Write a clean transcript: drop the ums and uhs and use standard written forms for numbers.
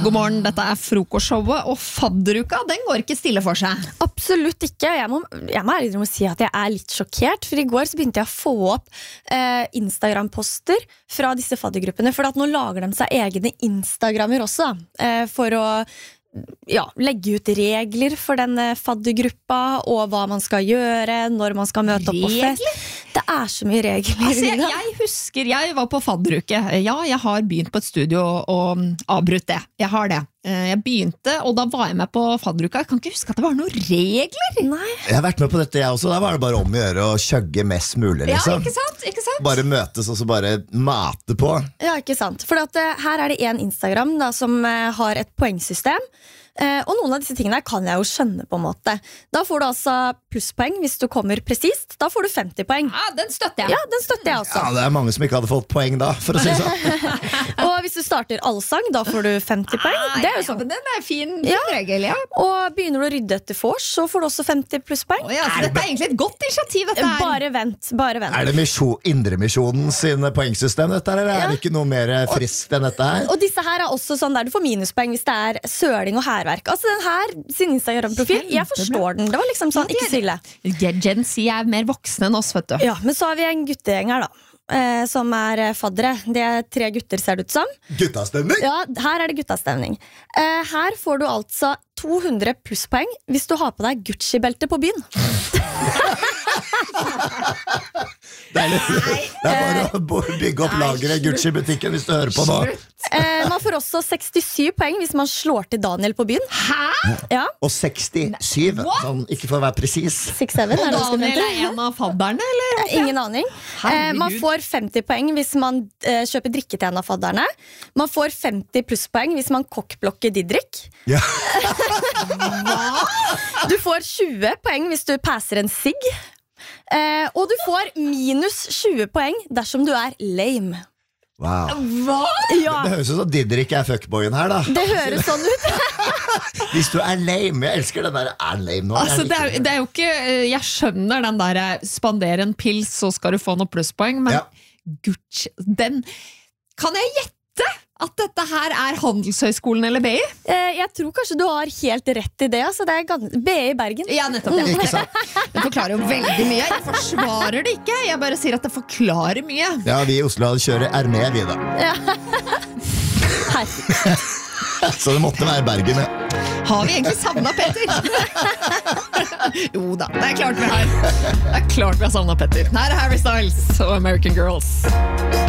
God morgen, dette frokostshowet, og fadderuka, den går ikke stille for seg. Absolutt ikke. Jeg må ærlig si at jeg litt sjokkert, for i går så begynte jeg å få opp Instagram-poster fra disse faddergruppene, for at nå lager de seg egne Instagrammer også, for å legge ut regler for den faddergruppa, og hva man skal gjøre, når man skal møte opp på fest. Det så mye regler. Altså, jeg husker, jeg var på fadderuke. Ja, jeg har begynt på et studio og avbrutt det. Jeg har det. Jeg begynte, og da var jeg med på fadderuka. Jeg kan ikke huske at det var noen regler. Nei. Jeg har vært med på dette, jeg også. Da var det bare om å gjøre å kjøgge mest mulig, liksom. Ja, ikke sant? Bare møtes og så bare mate på. Ja, ikke sant. For her det en Instagram da, som har et poengsystem. Og noen av disse tingene kan jeg jo skjønne på en måte. Da får du altså plusspoeng hvis du kommer presist. Da får du 50 poeng. Ja, den støtter jeg. Ja, den støtter jeg også. Ja, det mange som ikke hadde fått poeng da, for å si sånn. Og hvis du starter allsang, da får du 50 poeng. Det jo sånn. Ja, men den fin regel, ja. Og begynner du å rydde etter vors, så får du også 50 plusspoeng. Ja, så dette egentlig et godt initiativ, dette her. Bare vent. Det Indremisjonen sin poengsystem, dette her, eller det ikke noe mer friskt enn dette her? Og disse her også sånn der du får minuspoeng hvis det søling og hærverk. Altså den her, sin Instagram-profil, jeg forstår den. Det var liksom sånn, ikke så ille. Gen Z mer voksne enn oss, vet du. Ja, men så har vi en guttegjeng her da, som faddere. Det 3 gutter, ser det ut som. Guttastemning? Ja, her det guttastemning. Her får du altså 200 plusspoeng hvis du har på deg Gucci-belte på byen. Det bare å bygge opp lageret Gucci-butikken hvis du hører på nå. Man får også 67 poeng hvis man slår til Daniel på byen. Hæ? Ja. Og 67, sånn, ikke for å være presis. 6-7, og Daniel en av fadderne, eller? Ingen aning. Man får 50 poeng hvis man kjøper drikke til en av fadderne. Man får 50 plusspoeng hvis man kokkblokker Didrik. Ja. Du får 20 poeng hvis du passer en sigg. Og du får minus 20 poeng dersom du lame. Wow. Hva? Ja. Det høres ut som Didrik fuckboyen her da. Det høres sånn ut. Hvis du lame, jeg elsker den der lame nå. Altså, det jo ikke, jeg skjønner den der spandere en pils, så skal du få noe plusspoeng, men Gucci, den kan jeg gjette at dette her Handelshøyskolen eller BI? Jeg tror kanskje du har helt rett i det, altså det BI i Bergen. Ja, nettopp det. Ikke sant? Det forklarer jo veldig mye. Jeg forsvarer det ikke, jeg bare sier at det forklarer mye. Ja, vi i Oslo kjører med vi da. Ja. Så det måtte være Bergen, ja. Har vi egentlig savnet Petter? Jo da, det klart vi har. Det klart vi har savnet Petter. Her Harry Styles og American Girls.